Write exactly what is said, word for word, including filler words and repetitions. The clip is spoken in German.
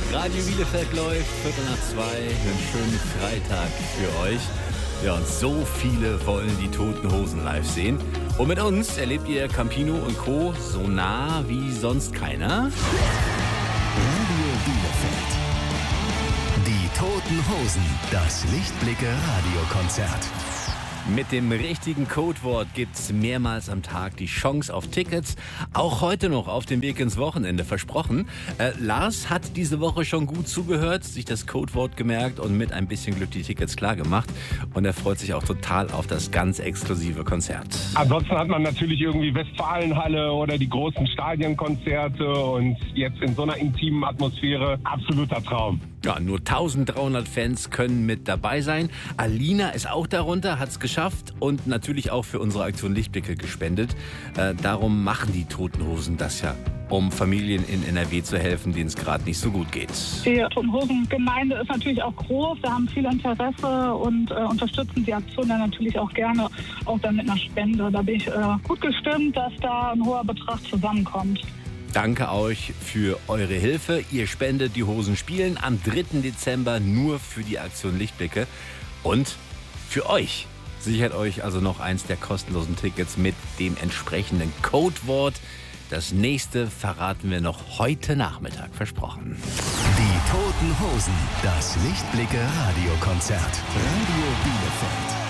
Radio Bielefeld läuft, Viertel nach zwei, einen schönen Freitag für euch. Ja, und so viele wollen die Toten Hosen live sehen. Und mit uns erlebt ihr Campino und Co. so nah wie sonst keiner. Radio Bielefeld. Die Toten Hosen, das Lichtblicke-Radiokonzert. Mit dem richtigen Codewort gibt's mehrmals am Tag die Chance auf Tickets. Auch heute noch auf dem Weg ins Wochenende, versprochen. Äh, Lars hat diese Woche schon gut zugehört, sich das Codewort gemerkt und mit ein bisschen Glück die Tickets klar gemacht. Und er freut sich auch total auf das ganz exklusive Konzert. Ansonsten hat man natürlich irgendwie Westfalenhalle oder die großen Stadionkonzerte und jetzt in so einer intimen Atmosphäre absoluter Traum. Ja, nur eintausenddreihundert Fans können mit dabei sein. Alina ist auch darunter, hat's geschafft und natürlich auch für unsere Aktion Lichtblicke gespendet. Äh, darum machen die Toten Hosen das ja, um Familien in N R W zu helfen, denen es gerade nicht so gut geht. Die Toten Hosen Gemeinde ist natürlich auch groß, wir haben viel Interesse und äh, unterstützen die Aktion dann natürlich auch gerne, auch dann mit einer Spende. Da bin ich äh, gut gestimmt, dass da ein hoher Betrag zusammenkommt. Danke euch für eure Hilfe. Ihr spendet die Hosen spielen am dritten Dezember nur für die Aktion Lichtblicke. Und für euch sichert euch also noch eins der kostenlosen Tickets mit dem entsprechenden Codewort. Das nächste verraten wir noch heute Nachmittag, versprochen. Die Toten Hosen, das Lichtblicke-Radiokonzert. Radio Bielefeld.